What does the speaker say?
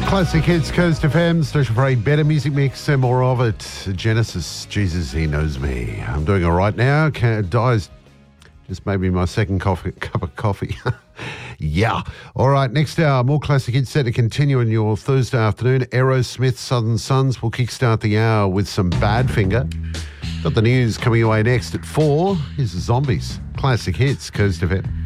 Classic hits, Coast FM, Station for a better music mix and more of it. Genesis, Jesus, He Knows Me. I'm doing all right now. Dies just made me my second cup of coffee. Yeah. All right, next hour, more classic hits set to continue in your Thursday afternoon. Aerosmith, Southern Sons will kickstart the hour with some Badfinger. Got the news coming away next at 4. Here's the Zombies. Classic hits, Coast FM.